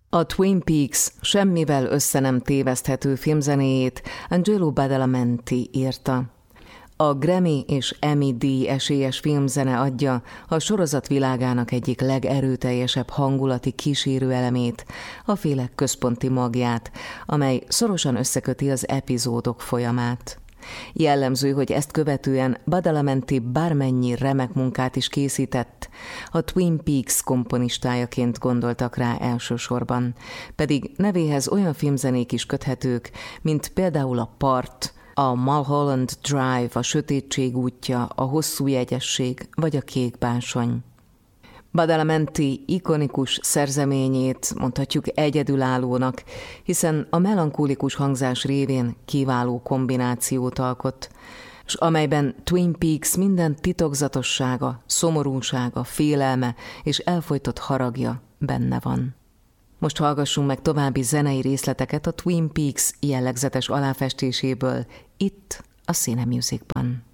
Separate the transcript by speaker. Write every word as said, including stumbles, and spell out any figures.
Speaker 1: A Twin Peaks semmivel össze nem téveszthető filmzenéjét Angelo Badalamenti írta. A Grammy és Emmy-díj esélyes filmzene adja a sorozat világának egyik legerőteljesebb hangulati kísérő elemét, a féle központi magját, amely szorosan összeköti az epizódok folyamát. Jellemző, hogy ezt követően Badalamenti bármennyi remek munkát is készített, a Twin Peaks komponistájaként gondoltak rá elsősorban, pedig nevéhez olyan filmzenék is köthetők, mint például a Part, a Mulholland Drive, a Sötétség útja, a Hosszú jegyesség vagy a Kék bársony. Badalamenti ikonikus szerzeményét mondhatjuk egyedülállónak, hiszen a melankólikus hangzás révén kiváló kombinációt alkot, s amelyben Twin Peaks minden titokzatossága, szomorúsága, félelme és elfojtott haragja benne van. Most hallgassunk meg további zenei részleteket a Twin Peaks jellegzetes aláfestéséből, itt a Cine Musicban.